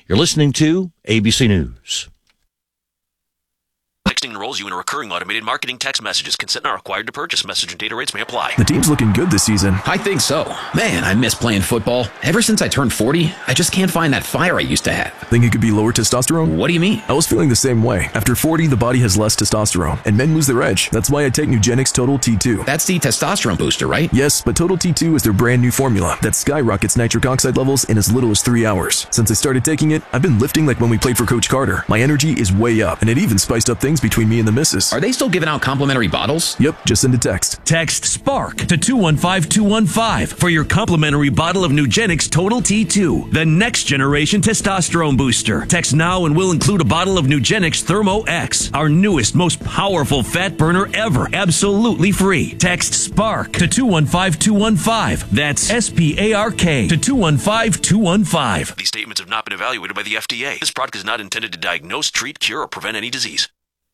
You're listening to ABC News. Texting enrolls you in a recurring automated marketing text messages. Consent not required to purchase. Message and data rates may apply. The team's looking good this season. I think so. Man, I miss playing football. Ever since I turned 40, I just can't find that fire I used to have. Think it could be lower testosterone? What do you mean? I was feeling the same way. After 40, the body has less testosterone, and men lose their edge. That's why I take Nugenix Total T2. That's the testosterone booster, right? Yes, but Total T2 is their brand new formula that skyrockets nitric oxide levels in as little as 3 hours. Since I started taking it, I've been lifting like when we played for Coach Carter. My energy is way up, and it even spiced up things between me and the missus. Are they still giving out complimentary bottles? Yep, just send a text. Text SPARK to 215-215 for your complimentary bottle of Nugenix Total T2, the next generation testosterone booster. Text now and we'll include a bottle of Nugenix Thermo X, our newest, most powerful fat burner ever, absolutely free. Text SPARK to 215-215. That's SPARK to 215-215. These statements have not been evaluated by the FDA. This product is not intended to diagnose, treat, cure, or prevent any disease.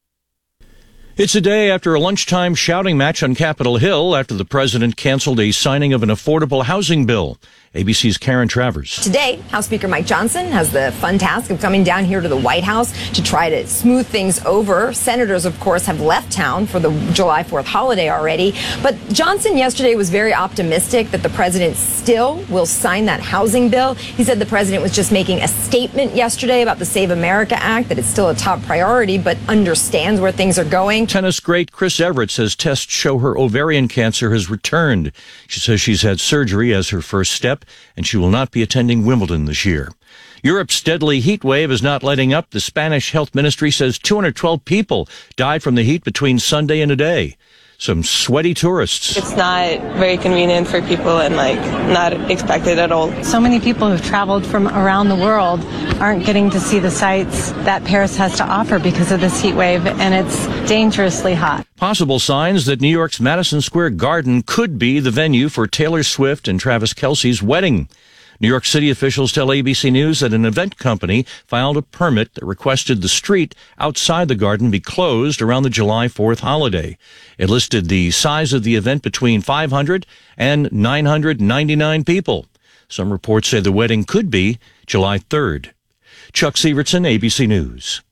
It's a day after a lunchtime shouting match on Capitol Hill after the president canceled a signing of an affordable housing bill. ABC's Karen Travers. Today, House Speaker Mike Johnson has the fun task of coming down here to the White House to try to smooth things over. Senators, of course, have left town for the July 4th holiday already. But Johnson yesterday was very optimistic that the president still will sign that housing bill. He said the president was just making a statement yesterday about the Save America Act, that it's still a top priority, but understands where things are going. Tennis great Chris Evert says tests show her ovarian cancer has returned. She says she's had surgery as her first step, and she will not be attending Wimbledon this year. Europe's deadly heat wave is not letting up. The Spanish health ministry says 212 people died from the heat between Sunday and today. Some sweaty tourists. It's not very convenient for people and not expected at all. So many people who've traveled from around the world aren't getting to see the sights that Paris has to offer because of this heat wave, and it's dangerously hot. Possible signs that New York's Madison Square Garden could be the venue for Taylor Swift and Travis Kelce's wedding. New York City officials tell ABC News that an event company filed a permit that requested the street outside the garden be closed around the July 4th holiday. It listed the size of the event between 500 and 999 people. Some reports say the wedding could be July 3rd. Chuck Sievertson, ABC News.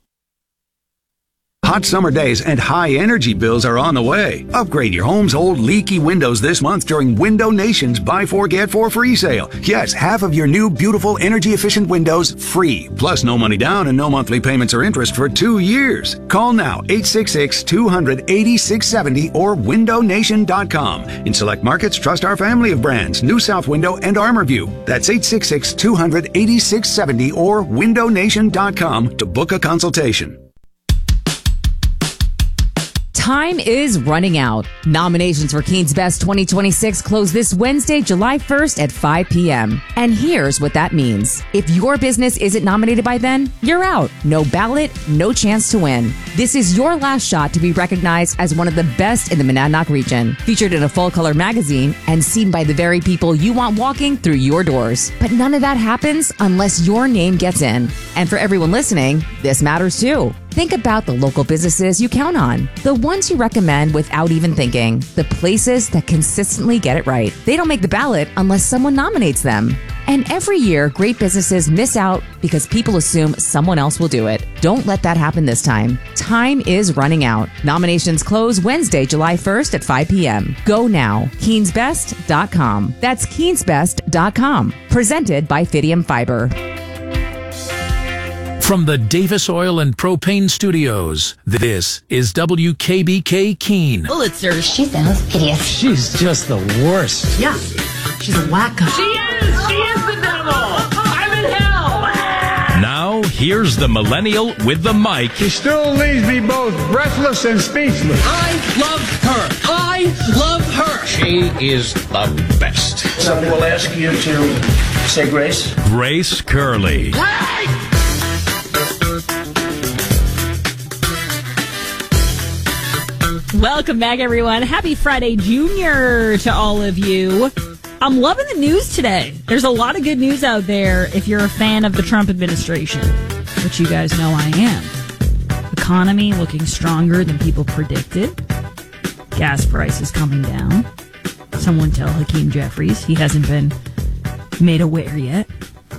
Hot summer days and high energy bills are on the way. Upgrade your home's old leaky windows this month during Window Nation's Buy 4 Get 4 free sale. Yes, half of your new beautiful energy efficient windows free. Plus no money down and no monthly payments or interest for 2 years. Call now 866-200-8670 or windownation.com. In select markets, trust our family of brands, New South Window and ArmorView. That's 866-200-8670 or windownation.com to book a consultation. Time is running out. Nominations for Keen's Best 2026 close this Wednesday, July 1st at 5 p.m. And here's what that means. If your business isn't nominated by then, you're out. No ballot, no chance to win. This is your last shot to be recognized as one of the best in the Monadnock region. Featured in a full-color magazine and seen by the very people you want walking through your doors. But none of that happens unless your name gets in. And for everyone listening, this matters too. Think about the local businesses you count on, the ones you recommend without even thinking, the places that consistently get it right. They don't make the ballot unless someone nominates them. And every year, great businesses miss out because people assume someone else will do it. Don't let that happen this time. Time is running out. Nominations close Wednesday, July 1st at 5 p.m. Go now. KeensBest.com. That's KeensBest.com. Presented by Fidium Fiber. From the Davis Oil and Propane Studios, this is WKBK Keene. Pulitzer. She sounds hideous. She's just the worst. Yeah, she's a wacko. She is the devil. I'm in hell. Now, here's the millennial with the mic. She still leaves me both breathless and speechless. I love her. I love her. She is the best. Somebody will ask you to say grace. Grace Curley. Hey! Welcome back, everyone. Happy Friday, Junior, to all of you. I'm loving the news today. There's a lot of good news out there if you're a fan of the Trump administration, which you guys know I am. Economy looking stronger than people predicted. Gas prices coming down. Someone tell Hakeem Jeffries he hasn't been made aware yet.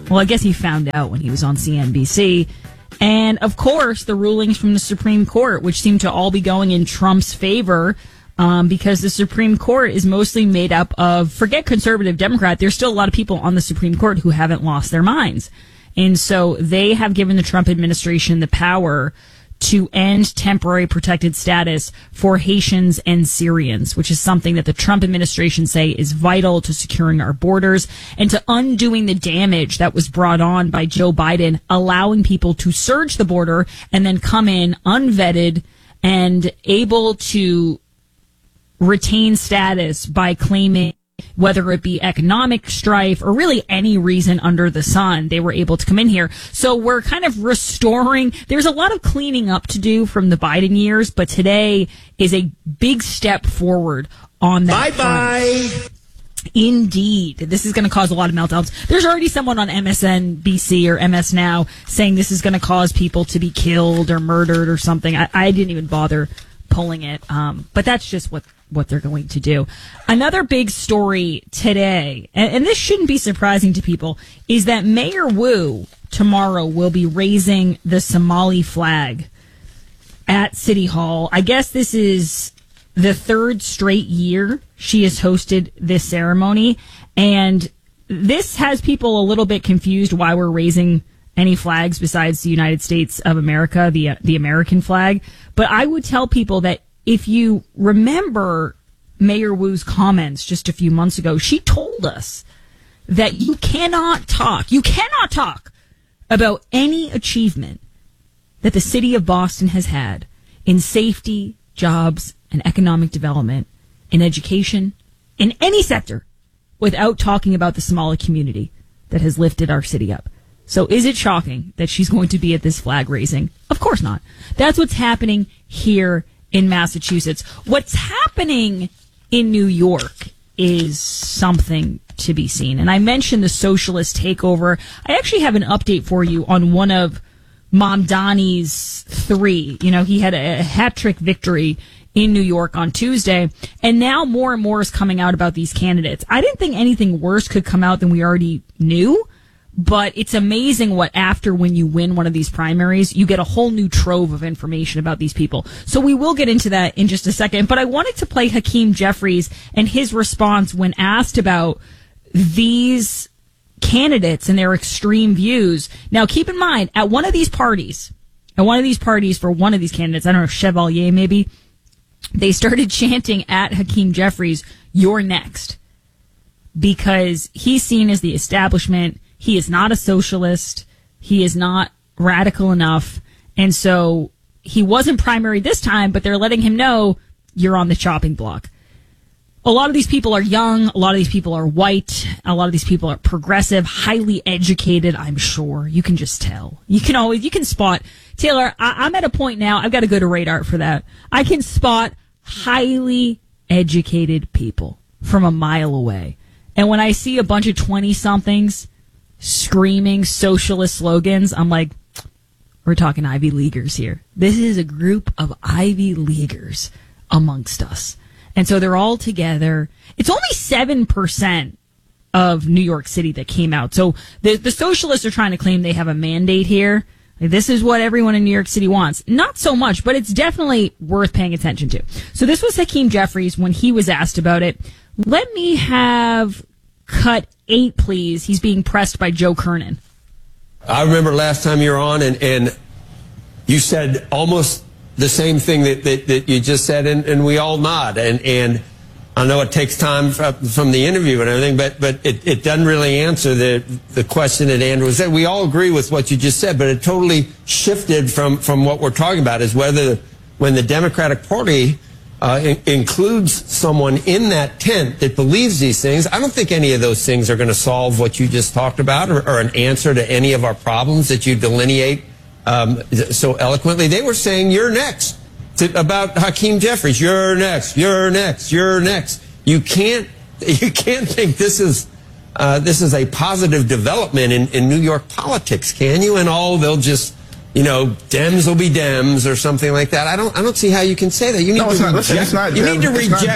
Well, I guess he found out when he was on CNBC. And, of course, the rulings from the Supreme Court, which seem to all be going in Trump's favor, because the Supreme Court is mostly made up of, forget conservative Democrat, there's still a lot of people on the Supreme Court who haven't lost their minds. And so they have given the Trump administration the power to end temporary protected status for Haitians and Syrians, which is something that the Trump administration say is vital to securing our borders and to undoing the damage that was brought on by Joe Biden, allowing people to surge the border and then come in unvetted and able to retain status by claiming, whether it be economic strife or really any reason under the sun, they were able to come in here. So we're kind of restoring. There's a lot of cleaning up to do from the Biden years, but today is a big step forward on that. Bye-bye. Indeed. This is going to cause a lot of meltdowns. There's already someone on MSNBC or MS Now saying this is going to cause people to be killed or murdered or something. I didn't even bother pulling it. But that's just what they're going to do. Another big story today, and this shouldn't be surprising to people, is that Mayor Wu tomorrow will be raising the Somali flag at City Hall. I guess this is the third straight year she has hosted this ceremony, and this has people a little bit confused why we're raising any flags besides the United States of America, the American flag. But I would tell people that if you remember Mayor Wu's comments just a few months ago, she told us that you cannot talk about any achievement that the city of Boston has had in safety, jobs, and economic development, in education, in any sector, without talking about the Somali community that has lifted our city up. So is it shocking that she's going to be at this flag raising? Of course not. That's what's happening here in Massachusetts. What's happening in New York is something to be seen. And I mentioned the socialist takeover. I actually have an update for you on one of Mamdani's three. You know, he had a hat-trick victory in New York on Tuesday, and now more and more is coming out about these candidates. I didn't think anything worse could come out than we already knew. But it's amazing what after when you win one of these primaries, you get a whole new trove of information about these people. So we will get into that in just a second. But I wanted to play Hakeem Jeffries and his response when asked about these candidates and their extreme views. Now, keep in mind, at one of these parties for one of these candidates, I don't know, Chevalier maybe, they started chanting at Hakeem Jeffries, "You're next," because he's seen as the establishment. He is not a socialist. He is not radical enough. And so he wasn't primary this time, but they're letting him know you're on the chopping block. A lot of these people are young. A lot of these people are white. A lot of these people are progressive, highly educated, I'm sure. You can just tell. You can spot. Taylor, I'm at a point now, I've got to go to Radar for that. I can spot highly educated people from a mile away. And when I see a bunch of 20-somethings screaming socialist slogans, I'm like, we're talking Ivy Leaguers here. This is a group of Ivy Leaguers amongst us. And so they're all together. It's only 7% of New York City that came out. So the socialists are trying to claim they have a mandate here. Like, this is what everyone in New York City wants. Not so much, but it's definitely worth paying attention to. So this was Hakeem Jeffries when he was asked about it. Let me have cut 8, please. He's being pressed by Joe Kernan. I remember last time you were on, and you said almost the same thing that you just said, and we all nod. And I know it takes time from the interview and everything, but it doesn't really answer the question that Andrew said. We all agree with what you just said, but it totally shifted from what we're talking about, is whether when the Democratic Party includes someone in that tent that believes these things, I don't think any of those things are going to solve what you just talked about or an answer to any of our problems that you delineate so eloquently. They were saying, "You're next," about Hakeem Jeffries. "You're next. You're next. You're next." You can't think this is a positive development in New York politics, can you? And they'll just, Dems will be Dems or something like that. I don't see how you can say that. You need to reject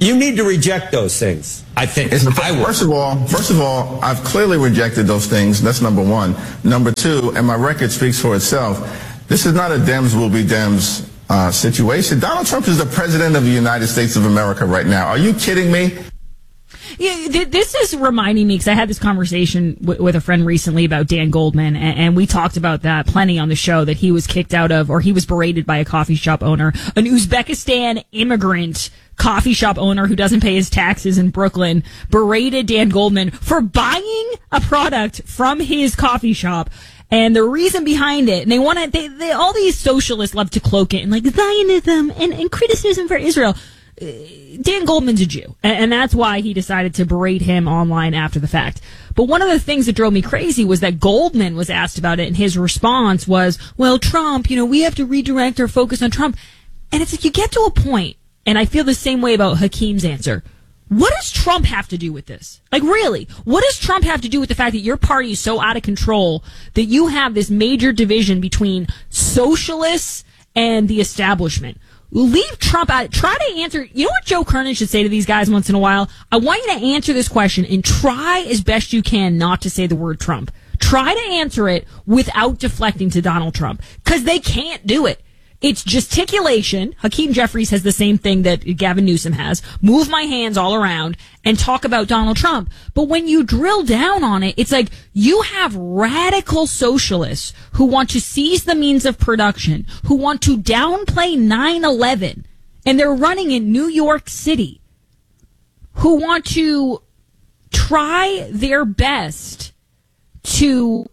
You need to reject those things, I think. First of all, I've clearly rejected those things. That's number one. Number two, and my record speaks for itself, this is not a Dems will be Dems situation. Donald Trump is the president of the United States of America right now. Are you kidding me? Yeah, this is reminding me, because I had this conversation with a friend recently about Dan Goldman, and we talked about that plenty on the show, that he was kicked out of, or he was berated by a coffee shop owner, an Uzbekistan immigrant coffee shop owner who doesn't pay his taxes in Brooklyn, berated Dan Goldman for buying a product from his coffee shop. And the reason behind it, and they want to, all these socialists love to cloak it in like Zionism and criticism for Israel. Dan Goldman's a Jew, and that's why he decided to berate him online after the fact. But one of the things that drove me crazy was that Goldman was asked about it, and his response was, well, Trump, we have to redirect our focus on Trump. And it's like, you get to a point, and I feel the same way about Hakeem's answer. What does Trump have to do with this? Like, really, what does Trump have to do with the fact that your party is so out of control that you have this major division between socialists and the establishment? Leave Trump out. Try to answer. You know what Joe Kernan should say to these guys once in a while? I want you to answer this question and try as best you can not to say the word Trump. Try to answer it without deflecting to Donald Trump, because they can't do it. It's gesticulation. Hakeem Jeffries has the same thing that Gavin Newsom has. Move my hands all around and talk about Donald Trump. But when you drill down on it, it's like you have radical socialists who want to seize the means of production, who want to downplay 9/11, and they're running in New York City, who want to try their best to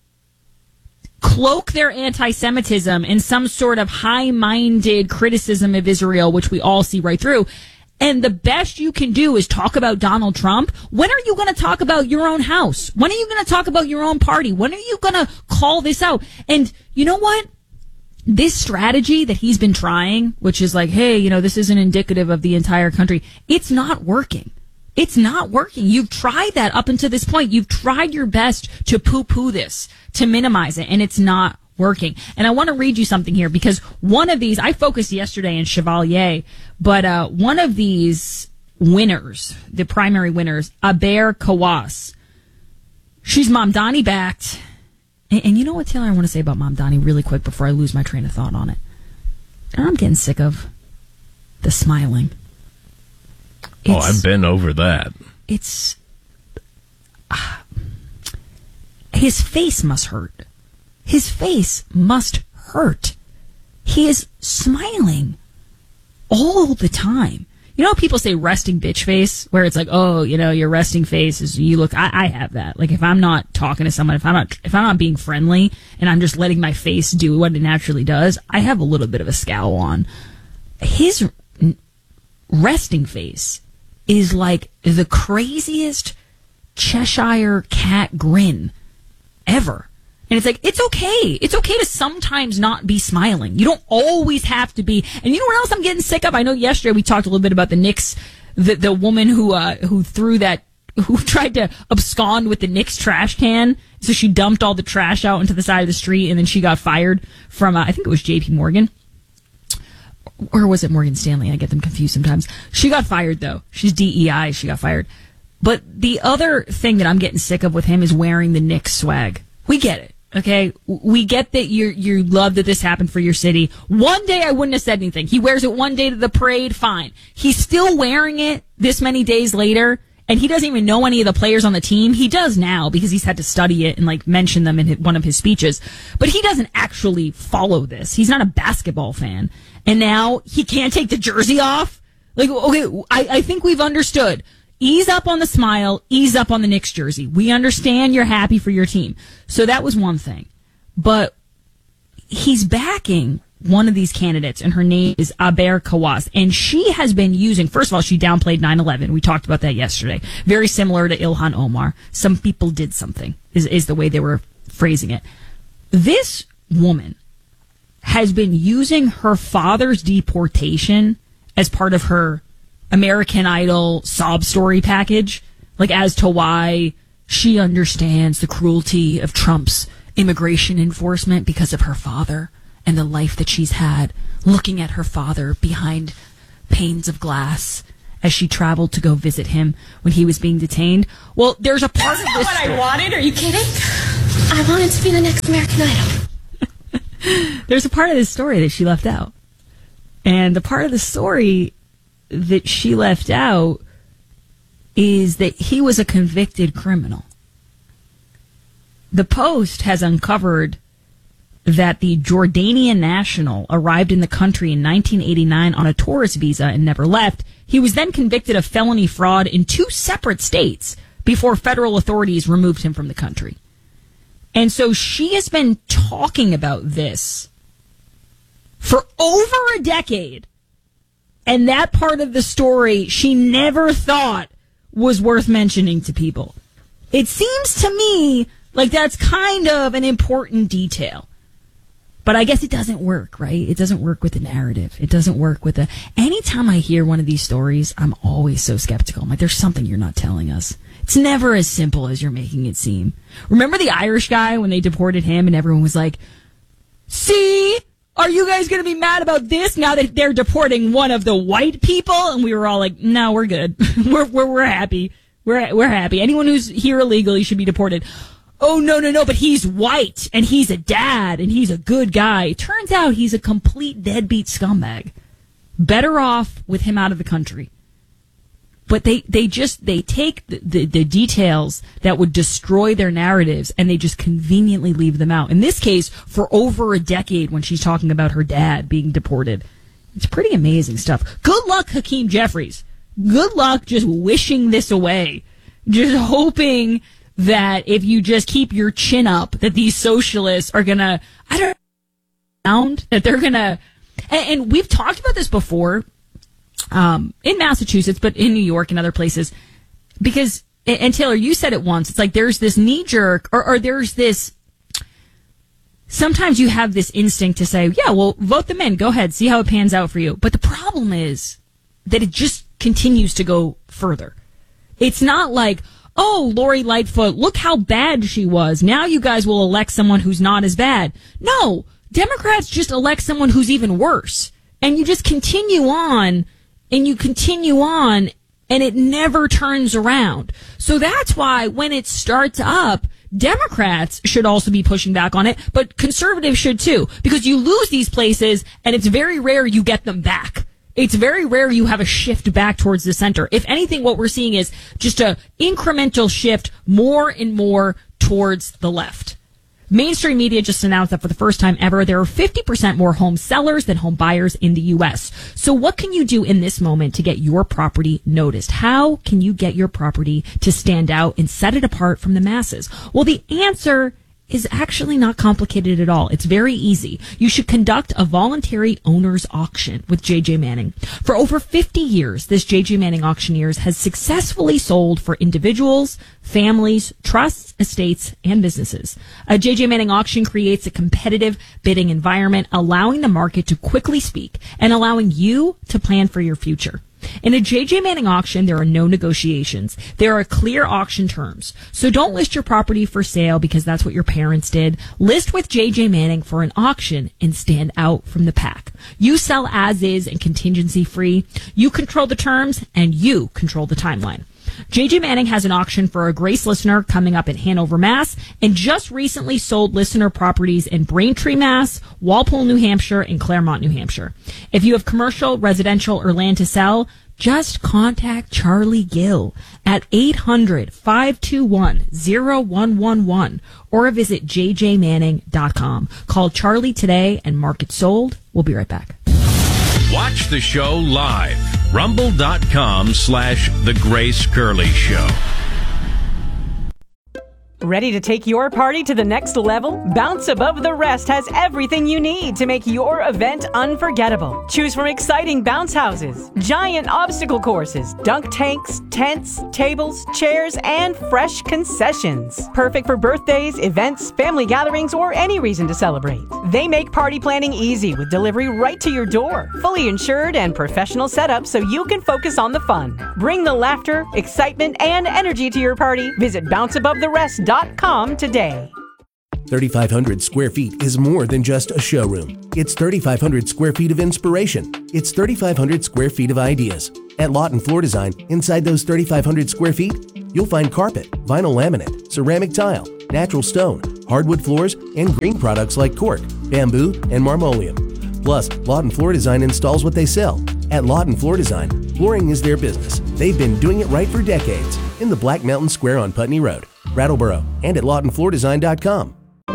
cloak their anti-Semitism in some sort of high-minded criticism of Israel, which we all see right through. And the best you can do is talk about Donald Trump. When are you going to talk about your own house? When are you going to talk about your own party? When are you going to call this out? And you know what? This strategy that he's been trying, which is like, hey, this isn't indicative of the entire country, it's not working. It's not working. You've tried that up until this point. You've tried your best to poo-poo this, to minimize it, and it's not working. And I want to read you something here, because one of these, I focused yesterday in Chevalier, but one of these winners, the primary winners, Aber Kawas, she's Mamdani backed. And you know what, Taylor, I want to say about Mamdani really quick before I lose my train of thought on it. I'm getting sick of the smiling. I've been over that. It's his face must hurt. His face must hurt. He is smiling all the time. You know how people say resting bitch face, where it's like, oh, your resting face is you look. I have that. Like, if I'm not talking to someone, if I'm not being friendly, and I'm just letting my face do what it naturally does, I have a little bit of a scowl on. His resting face is like the craziest Cheshire cat grin ever. And it's like, it's okay. It's okay to sometimes not be smiling. You don't always have to be. And you know what else I'm getting sick of? I know yesterday we talked a little bit about the Knicks, the woman who tried to abscond with the Knicks trash can. So she dumped all the trash out into the side of the street, and then she got fired from, I think it was JP Morgan. Or was it Morgan Stanley? I get them confused sometimes. She got fired, though. She's DEI. She got fired. But the other thing that I'm getting sick of with him is wearing the Knicks swag. We get it, okay? We get that you love that this happened for your city. One day I wouldn't have said anything. He wears it one day to the parade, fine. He's still wearing it this many days later, and he doesn't even know any of the players on the team. He does now because he's had to study it and mention them in one of his speeches. But he doesn't actually follow this. He's not a basketball fan. And now he can't take the jersey off? Okay, I think we've understood. Ease up on the smile, ease up on the Knicks jersey. We understand you're happy for your team. So that was one thing. But he's backing one of these candidates, and her name is Aber Kawas. And she has been using, first of all, she downplayed 9/11. We talked about that yesterday. Very similar to Ilhan Omar. Some people did something, is the way they were phrasing it. This woman has been using her father's deportation as part of her American Idol sob story package, as to why she understands the cruelty of Trump's immigration enforcement because of her father and the life that she's had looking at her father behind panes of glass as she traveled to go visit him when he was being detained. Well, there's a part of this story. What I wanted? Are you kidding? I wanted to be the next American Idol. There's a part of this story that she left out. And the part of the story that she left out is that he was a convicted criminal. The Post has uncovered that the Jordanian national arrived in the country in 1989 on a tourist visa and never left. He was then convicted of felony fraud in 2 separate states before federal authorities removed him from the country. And so she has been talking about this for over a decade. And that part of the story she never thought was worth mentioning to people. It seems to me like that's kind of an important detail. But I guess it doesn't work, right? It doesn't work with the narrative. It doesn't work with the... Anytime I hear one of these stories, I'm always so skeptical. I'm like, there's something you're not telling us. It's never as simple as you're making it seem. Remember the Irish guy when they deported him and everyone was like, see? Are you guys going to be mad about this now that they're deporting one of the white people? And we were all like, no, we're good. we're happy. We're happy. Anyone who's here illegally should be deported. Oh, no, but he's white, and he's a dad, and he's a good guy. Turns out he's a complete deadbeat scumbag. Better off with him out of the country. But they take the details that would destroy their narratives, and they just conveniently leave them out. In this case, for over a decade when she's talking about her dad being deported. It's pretty amazing stuff. Good luck, Hakeem Jeffries. Good luck just wishing this away. Just hoping that if you just keep your chin up, that these socialists are gonna, that they're gonna, and we've talked about this before, in Massachusetts, but in New York and other places, because, and Taylor, you said it once, it's like there's this knee jerk, or there's this, sometimes you have this instinct to say, yeah, well, vote them in, go ahead, see how it pans out for you. But the problem is that it just continues to go further. It's not like, oh, Lori Lightfoot, look how bad she was. Now you guys will elect someone who's not as bad. No, Democrats just elect someone who's even worse. And you just continue on, and it never turns around. So that's why when it starts up, Democrats should also be pushing back on it, but conservatives should too, because you lose these places, and it's very rare you get them back. It's very rare you have a shift back towards the center. If anything, what we're seeing is just a incremental shift more and more towards the left. Mainstream media just announced that for the first time ever, there are 50% more home sellers than home buyers in the U.S. So what can you do in this moment to get your property noticed? How can you get your property to stand out and set it apart from the masses? Well, the answer is actually not complicated at all. It's very easy. You should conduct a voluntary owner's auction with J.J. Manning. For over 50 years, this J.J. Manning Auctioneers has successfully sold for individuals, families, trusts, estates, and businesses. A J.J. Manning auction creates a competitive bidding environment, allowing the market to quickly speak and allowing you to plan for your future. In a J.J. Manning auction, there are no negotiations. There are clear auction terms. So don't list your property for sale because that's what your parents did. List with J.J. Manning for an auction and stand out from the pack. You sell as is and contingency free. You control the terms and you control the timeline. J.J. Manning has an auction for a Grace listener coming up in Hanover, Mass, and just recently sold listener properties in Braintree, Mass, Walpole, New Hampshire, and Claremont, New Hampshire. If you have commercial, residential, or land to sell, just contact Charlie Gill at 800-521-0111 or visit jjmanning.com. Call Charlie today and mark it sold. We'll be right back. Watch the show live. Rumble.com/The Grace Curley Show. Ready to take your party to the next level? Bounce Above the Rest has everything you need to make your event unforgettable. Choose from exciting bounce houses, giant obstacle courses, dunk tanks, tents, tables, chairs, and fresh concessions. Perfect for birthdays, events, family gatherings, or any reason to celebrate. They make party planning easy with delivery right to your door. Fully insured and professional setup so you can focus on the fun. Bring the laughter, excitement, and energy to your party. Visit bounceabovetherest.com today. 3,500 square feet is more than just a showroom. It's 3,500 square feet of inspiration. It's 3,500 square feet of ideas. At Lawton Floor Design, inside those 3,500 square feet, you'll find carpet, vinyl laminate, ceramic tile, natural stone, hardwood floors, and green products like cork, bamboo, and marmoleum. Plus, Lawton Floor Design installs what they sell. At Lawton Floor Design, flooring is their business. They've been doing it right for decades in the Black Mountain Square on Putney Road, Brattleboro, and at LawtonFloorDesign.com.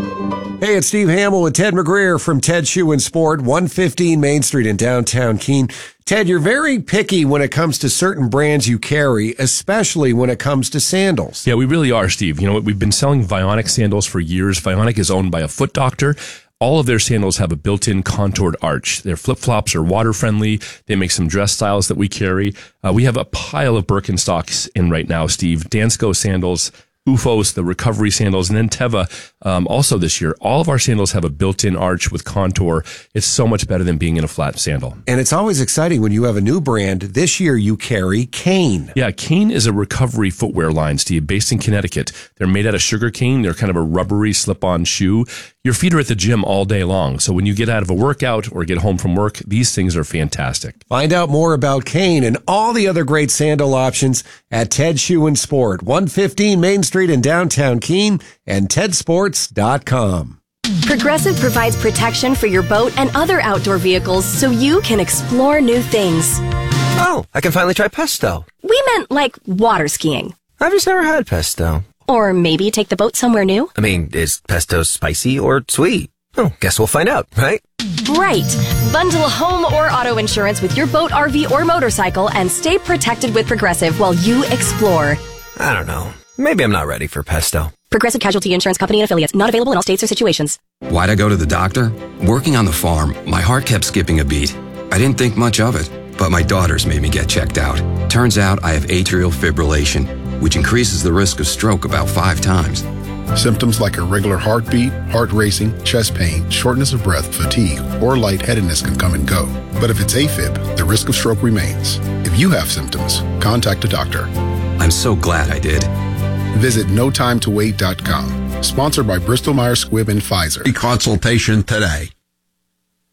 Hey, it's Steve Hamill with Ted McGreer from Ted Shoe and Sport, 115 Main Street in downtown Keene. Ted, you're very picky when it comes to certain brands you carry, especially when it comes to sandals. Yeah, we really are, Steve. You know, we've been selling Vionic sandals for years. Vionic is owned by a foot doctor. All of their sandals have a built-in contoured arch. Their flip-flops are water-friendly. They make some dress styles that we carry. We have a pile of Birkenstocks in right now, Steve. Dansko sandals, Ufos, the recovery sandals, and then Teva also this year. All of our sandals have a built-in arch with contour. It's so much better than being in a flat sandal. And it's always exciting when you have a new brand. This year you carry Kane. Yeah, Kane is a recovery footwear line, Steve, based in Connecticut. They're made out of sugar cane. They're kind of a rubbery slip-on shoe. Your feet are at the gym all day long. So when you get out of a workout or get home from work, these things are fantastic. Find out more about Kane and all the other great sandal options at Ted Shoe and Sport, 115 Main Street in downtown Keene, and tedsports.com. Progressive provides protection for your boat and other outdoor vehicles so you can explore new things. Oh, I can finally try pesto. We meant like water skiing. I've just never had pesto. Or maybe take the boat somewhere new. I mean, is pesto spicy or sweet? Oh, guess we'll find out, right? Right. Bundle home or auto insurance with your boat, RV, or motorcycle and stay protected with Progressive while you explore. I don't know. Maybe I'm not ready for pesto. Progressive Casualty Insurance Company and Affiliates. Not available in all states or situations. Why'd I go to the doctor? Working on the farm, my heart kept skipping a beat. I didn't think much of it, but my daughters made me get checked out. Turns out I have atrial fibrillation, which increases the risk of stroke about 5 times. Symptoms like irregular heartbeat, heart racing, chest pain, shortness of breath, fatigue, or lightheadedness can come and go. But if it's AFib, the risk of stroke remains. If you have symptoms, contact a doctor. I'm so glad I did. Visit notimetowait.com. Sponsored by Bristol Myers Squibb and Pfizer. Consultation today.